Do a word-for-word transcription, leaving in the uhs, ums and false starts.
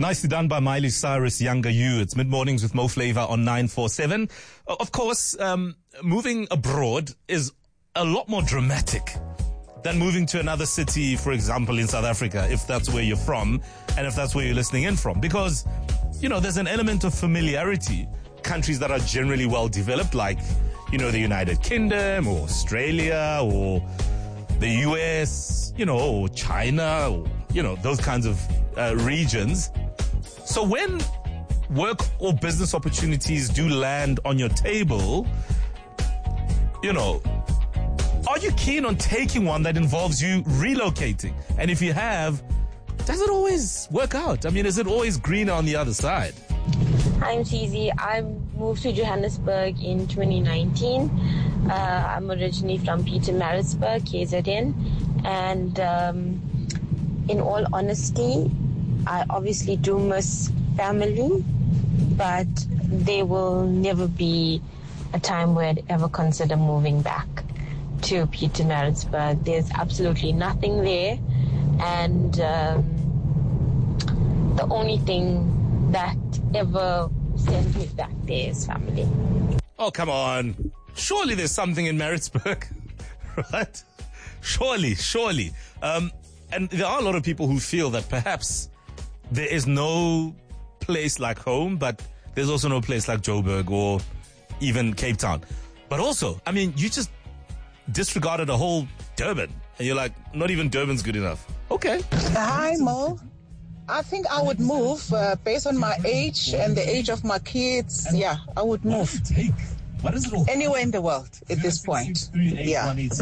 Nicely done by Miley Cyrus, Younger You. It's Mid-Mornings with Mo Flava on nine four seven. Of course, um, moving abroad is a lot more dramatic than moving to another city, for example, in South Africa, if that's where you're from and if that's where you're listening in from. Because, you know, there's an element of familiarity. Countries that are generally well developed, like, you know, the United Kingdom or Australia or the U S, you know, or China, or, you know, those kinds of uh, regions. So when work or business opportunities do land on your table, you know, are you keen on taking one that involves you relocating? And if you have, does it always work out? I mean, is it always greener on the other side? I'm Cheesy. I moved to Johannesburg in twenty nineteen. Uh, I'm originally from Pietermaritzburg, K Z N. And um, in all honesty, I obviously do miss family, but there will never be a time where I'd ever consider moving back to Pietermaritzburg. There's absolutely nothing there. And um, the only thing that ever sent me back there is family. Oh, come on. Surely there's something in Maritzburg, right? Surely, surely. Um, and there are a lot of people who feel that perhaps there is no place like home, but there's also no place like Joburg or even Cape Town. But also, I mean, you just disregarded a whole Durban. And you're like, not even Durban's good enough. Okay. Hi, Mo. I think I would move uh, based on my age and the age of my kids. Yeah, I would move. Anywhere in the world at this point. Yeah.